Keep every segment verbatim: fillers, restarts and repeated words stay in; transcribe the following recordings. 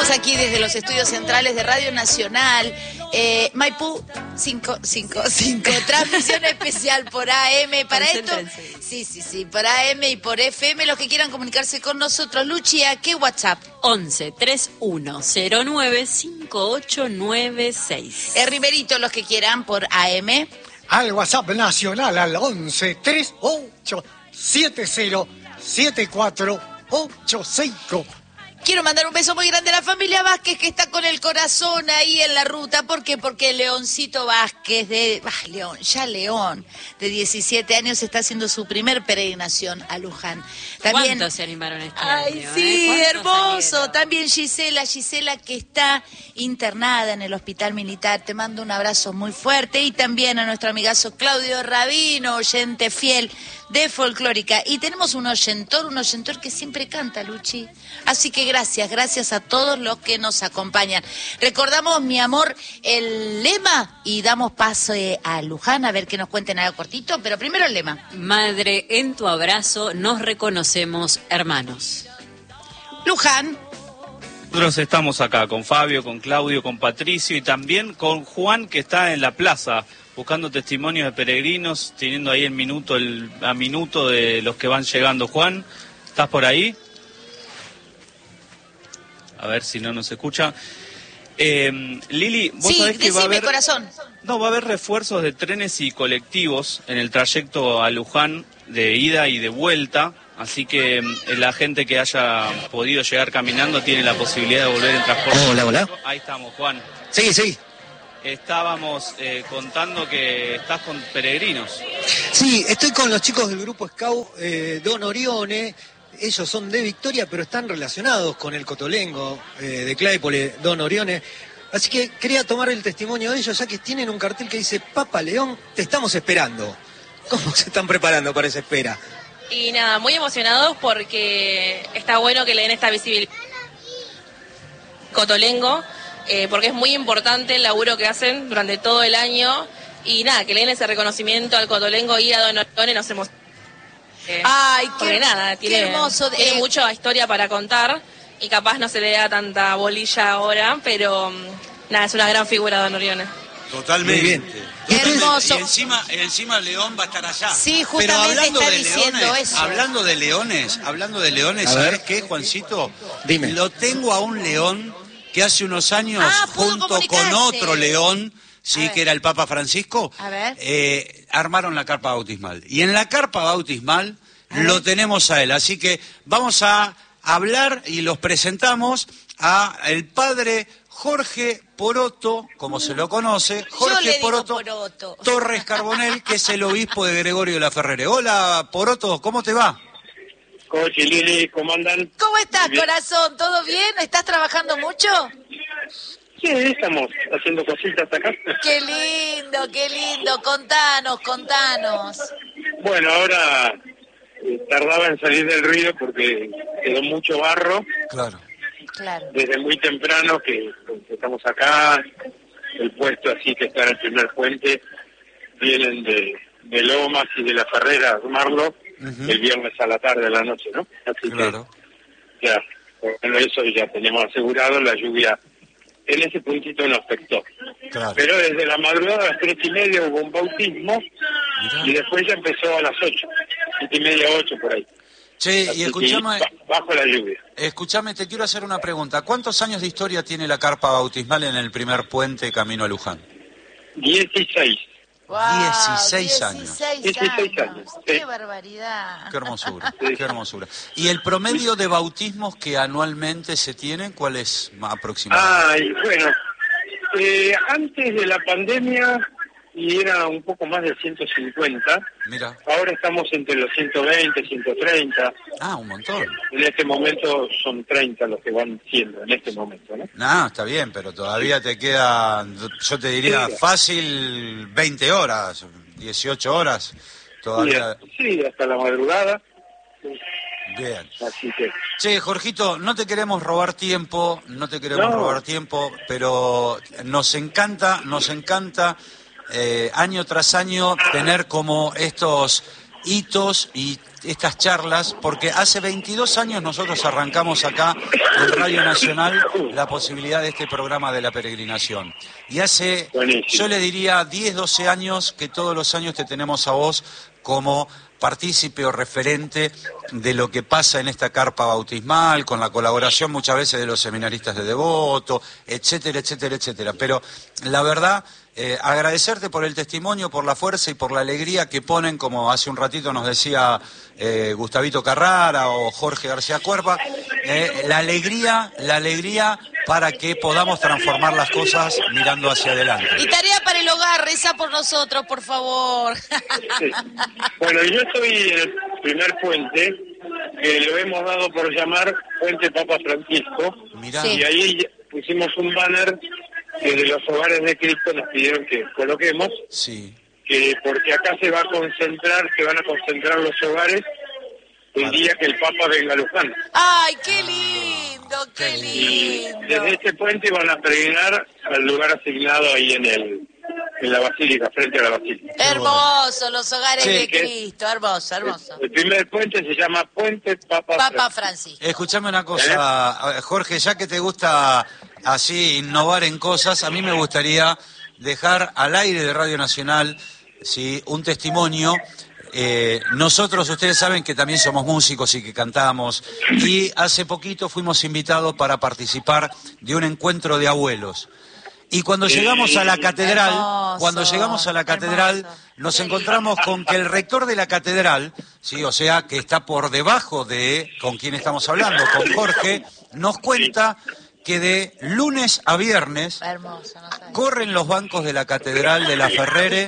Estamos aquí desde los estudios centrales de Radio Nacional, eh, Maipú cinco cinco cinco, transmisión especial por A M. Para esto, sí, sí, sí, por A M y por F M, los que quieran comunicarse con nosotros. Luchi, ¿a qué WhatsApp? once treinta y uno cero nueve cinco ocho nueve seis. El Riverito, los que quieran por A M. Al WhatsApp nacional al once treinta y ocho setenta setenta y cuatro ochenta y cinco. Quiero mandar un beso muy grande a la familia Vázquez, que está con el corazón ahí en la ruta. ¿Por qué? Porque Leoncito Vázquez, de ah, León, ya León, de diecisiete años, está haciendo su primer peregrinación a Luján. También, ¿cuántos se animaron este Ay, año? sí, ¿eh? hermoso. Salieron? También Gisela, Gisela que está internada en el hospital militar. Te mando un abrazo muy fuerte. Y también a nuestro amigazo Claudio Rabino, oyente fiel de Folclórica. Y tenemos un oyentor, un oyentor que siempre canta, Luchi. Así que gracias, gracias a todos los que nos acompañan. Recordamos, mi amor, el lema y damos paso eh, a Luján a ver que nos cuenten algo cortito, pero primero el lema. Madre, en tu abrazo nos reconocemos hermanos. Luján. Nosotros estamos acá con Fabio, con Claudio, con Patricio y también con Juan, que está en la plaza buscando testimonios de peregrinos, teniendo ahí el minuto, el a minuto de los que van llegando. Juan, ¿estás por ahí? A ver si no nos escucha. Eh, Lili, vos Sí, decime, sabés que va a haber... corazón. No, va a haber refuerzos de trenes y colectivos en el trayecto a Luján de ida y de vuelta, así que eh, la gente que haya podido llegar caminando tiene la posibilidad de volver en transporte. Hola, hola. Ahí estamos, Juan. Sí, sí. Estábamos eh, contando que estás con peregrinos. Sí, estoy con los chicos del grupo Scout eh, Don Orione. Ellos son de Victoria, pero están relacionados con el Cotolengo eh, de Claypole, Don Orione. Así que quería tomar el testimonio de ellos, ya que tienen un cartel que dice: Papa León, te estamos esperando. ¿Cómo se están preparando para esa espera? Y nada, muy emocionados porque está bueno que le den esta visibilidad Cotolengo, eh, porque es muy importante el laburo que hacen durante todo el año. Y nada, que le den ese reconocimiento al Cotolengo y a Don Orione nos emociona. Eh, Ay, porque qué, nada, qué tiene, hermoso. tiene Eh, mucha historia para contar y capaz no se le da tanta bolilla ahora, pero mm, nada, es una gran figura Don Orione. Totalmente. Muy bien. Qué hermoso. Y encima, encima León va a estar allá. Sí, Pero justamente hablando está de diciendo leones, eso. hablando de leones, hablando de leones, A ¿sabes ver. qué, Juancito? Dime. Lo tengo a un león que hace unos años, Ah, pudo junto comunicarse. con otro león, A sí, ver. que era el Papa Francisco, A ver. eh, armaron la carpa bautismal. Y en la carpa bautismal lo tenemos a él. Así que vamos a hablar y los presentamos a el padre Jorge Poroto, como se lo conoce, Yo Jorge le digo Poroto, Poroto. Torres Carbonell, que es el obispo de Gregorio de la Ferrere. Hola, Poroto, ¿cómo te va? Cochi, Lili, ¿cómo andan? ¿Cómo estás, Bien. corazón? ¿Todo bien? ¿Estás trabajando mucho? Sí, estamos haciendo cositas acá. Qué lindo, qué lindo. Contanos, contanos. Bueno, ahora eh, tardaba en salir del río porque quedó mucho barro Claro. Claro. desde muy temprano que, que estamos acá. El puesto así que está en el primer puente vienen de, de Lomas y de la Ferrera a armarlo Ujú. el viernes a la tarde, a la noche, ¿no? Así Claro. que ya, bueno, eso ya tenemos asegurado, la lluvia en ese puntito no afectó. Claro. Pero desde la madrugada a las tres y media hubo un bautismo Mirá. y después ya empezó a las ocho, siete y media, ocho por ahí. Che, Así y que escuchame, ba- bajo la lluvia. escuchame, te quiero hacer una pregunta. ¿Cuántos años de historia tiene la carpa bautismal en el primer puente camino a Luján? dieciséis. Wow, dieciséis años. dieciséis años, Qué sí. barbaridad. Qué hermosura, Sí. qué hermosura. ¿Y el promedio de bautismos que anualmente se tienen, cuál es aproximadamente? Ah, y bueno, eh, antes de la pandemia y era un poco más de ciento cincuenta, Mira, ahora estamos entre los ciento veinte, ciento treinta, ah, un montón. en este momento son treinta los que van siendo, en este momento, ¿no? No, está bien, pero todavía te quedan, yo te diría, Sí. fácil veinte horas, dieciocho horas, todavía. Sí, sí, hasta la madrugada, Bien. así que... Che, Jorgito, no te queremos robar tiempo, no te queremos No. robar tiempo, pero nos encanta, nos encanta eh, año tras año tener como estos hitos y estas charlas, porque hace veintidós años nosotros arrancamos acá en Radio Nacional la posibilidad de este programa de la peregrinación. Y hace, Buenísimo. yo le diría, diez, doce años que todos los años te tenemos a vos como partícipe o referente de lo que pasa en esta carpa bautismal, con la colaboración muchas veces de los seminaristas de Devoto, etcétera, etcétera, etcétera. Pero la verdad, eh, agradecerte por el testimonio, por la fuerza y por la alegría que ponen, como hace un ratito nos decía eh, Gustavito Carrara o Jorge García Cuerva, eh, la alegría, la alegría para que podamos transformar las cosas mirando hacia adelante. Y tarea para el hogar, reza por nosotros, por favor. Sí. Bueno, yo estoy en el primer puente, que lo hemos dado por llamar Puente Papa Francisco, Mirá. Sí. y ahí pusimos un banner que de los hogares de Cristo nos pidieron que coloquemos, Sí. que porque acá se va a concentrar, se van a concentrar los hogares el día que el Papa venga a Luján. Ay, qué lindo, qué qué Y lindo. desde este puente van a peregrinar al lugar asignado ahí en el en la basílica, frente a la basílica. Hermoso, los hogares Sí, de que- Cristo, hermoso, hermoso. El primer puente se llama Puente Papa, Papa Francisco. Francisco. Escuchame una cosa, Jorge, ya que te gusta así innovar en cosas, a mí me gustaría dejar al aire de Radio Nacional, ¿sí?, un testimonio. Eh, nosotros, ustedes saben que también somos músicos y que cantamos, y hace poquito fuimos invitados para participar de un encuentro de abuelos. Y cuando llegamos a la catedral, Hermoso, cuando llegamos a la catedral, hermoso. nos Qué encontramos con que el rector de la catedral, sí, o sea, que está por debajo de con quién estamos hablando, con Jorge, nos cuenta que de lunes a viernes Hermoso, no sabes. corren los bancos de la catedral de la Ferrere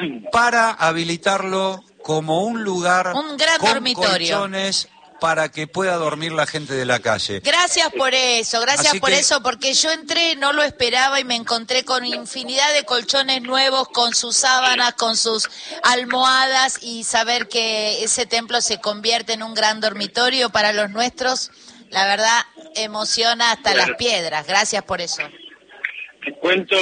para habilitarlo como un lugar Un gran con dormitorio. colchones para que pueda dormir la gente de la calle. Gracias por eso, gracias Así por que- eso, porque yo entré, no lo esperaba y me encontré con infinidad de colchones nuevos, con sus sábanas, con sus almohadas, y saber que ese templo se convierte en un gran dormitorio para los nuestros, la verdad emociona hasta Bueno. las piedras. Gracias por eso. Te cuento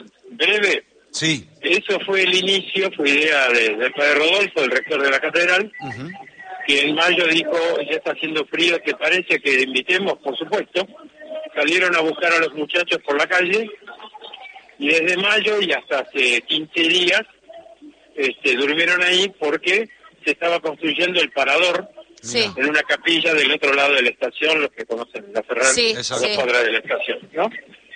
breve. Sí. Eso fue el inicio, fue idea de- del padre Rodolfo, el rector de la catedral, Ujú. que en mayo dijo, ya está haciendo frío, ¿te parece que invitemos? Por supuesto. Salieron a buscar a los muchachos por la calle, y desde mayo y hasta hace quince días este, durmieron ahí porque se estaba construyendo el parador Sí, en una capilla del otro lado de la estación, los que conocen la Ferrari, sí, Esa- a dos sí. cuadras de la estación, ¿no?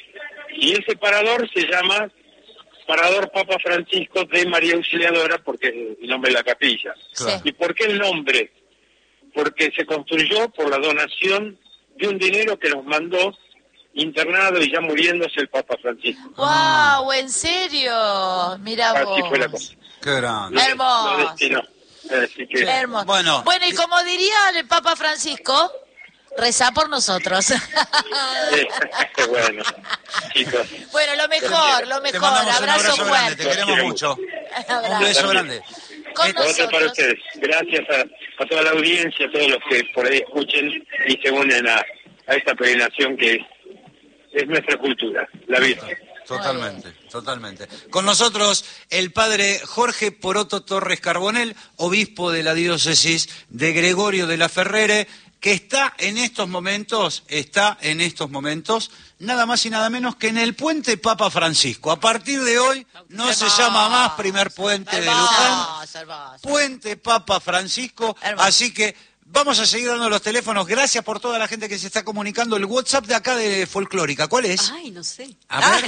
Y ese parador se llama Parador Papa Francisco de María Auxiliadora, porque es el nombre de la capilla. Claro. ¿Y por qué el nombre? Porque se construyó por la donación de un dinero que nos mandó internado y ya muriéndose el Papa Francisco. ¡Wow! ¿En serio? Mira Así vos. fue la cosa. Qué grande. Lo- Hermoso. lo destinó. Así que, Hermoso. Bueno. bueno, y como diría el Papa Francisco, reza por nosotros. eh, bueno, chicos. Bueno, lo mejor, lo Te mejor. mandamos un Abrazo, abrazo grande, fuerte. te queremos Quiero mucho. Abrazo. Un beso grande. Con Eh, Otra para nosotros. ustedes. Gracias a, a toda la audiencia, a todos los que por ahí escuchen y se unen a, a esta peregrinación que es, es nuestra cultura, la Virgen. Totalmente, totalmente. Con nosotros el padre Jorge Poroto Torres Carbonell, obispo de la diócesis de Gregorio de la Ferrere, que está en estos momentos, está en estos momentos, nada más y nada menos que en el puente Papa Francisco. A partir de hoy no se llama más primer puente de Luján, Hermoso, hermoso. puente Papa Francisco, Hermoso. así que vamos a seguir dando los teléfonos. Gracias por toda la gente que se está comunicando. El WhatsApp de acá de Folclórica, ¿cuál es? Ay, no sé. A ver.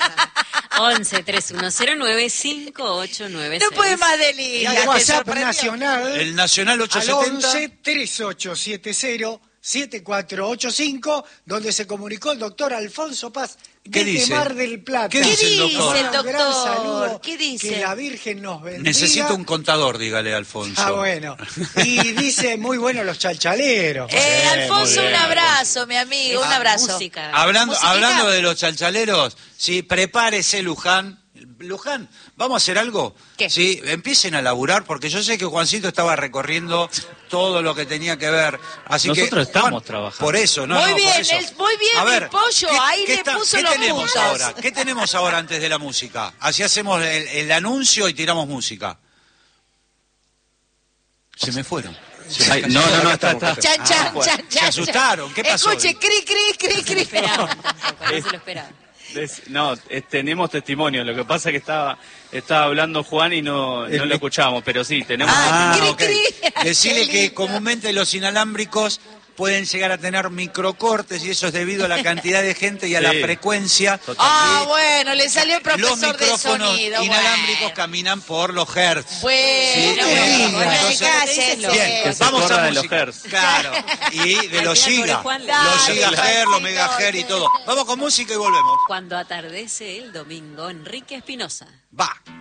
once, tres uno cero nueve, cinco ocho nueve seis. No puede más Y delirio. al te WhatsApp sorprendió. nacional El Nacional al ochocientos setenta. once, treinta y ocho setenta, setenta y cuatro ochenta y cinco, donde se comunicó el doctor Alfonso Paz ¿Qué desde dice? Mar del Plata. ¿Qué dice el doctor? el Un gran doctor? saludo, ¿Qué dice? Que la Virgen nos bendiga. Necesito un contador, dígale, Alfonso. Ah, bueno. Y dice, muy bueno los chalchaleros. Eh, muy Alfonso, bien. un abrazo, mi amigo, un Ah, abrazo. música. Hablando, ¿Musiquita? hablando de los chalchaleros, sí, prepárese, Luján. Luján, ¿vamos a hacer algo? ¿Qué? Sí, empiecen a laburar, porque yo sé que Juancito estaba recorriendo todo lo que tenía que ver. Así Nosotros que, estamos Juan, trabajando. Por eso, ¿no? Muy no, por bien, eso. el- muy bien, A mi ver, pollo, ¿qué- ahí qué le está- puso ¿qué los tenemos puntos. ahora? ¿Qué tenemos ahora antes de la música? Así hacemos el, el anuncio y tiramos música. Se me fueron. Ay, no, no, no, está, está. Chan, chan, Ah, bueno. chan, Se chan, asustaron, ¿qué pasó? Escuche, cri, cri, cri, cri. Esperaban, tampoco, no se lo esperaban. Des- No, eh, tenemos testimonio. Lo que pasa es que estaba, estaba hablando Juan y no, no lo escuchábamos, pero sí, tenemos. Ah, Ah, cri, ok. cri. Decirle Qué que lindo. comúnmente los inalámbricos pueden llegar a tener microcortes y eso es debido a la cantidad de gente y a la Sí. frecuencia. Ah, Y bueno, le salió el los profesor de micrófonos sonido. inalámbricos bueno. caminan por los hertz. Bueno, Sí, bueno, eh, bueno, entonces- cállese. Bien, Que se vamos acuerda a de los música. hertz. Claro, y de Al los final, gigas, pobre Juan, le- los Dale, gigahertz, los Juancito. megahertz y todo. Vamos con música y volvemos. Cuando atardece el domingo, Enrique Espinosa. Va.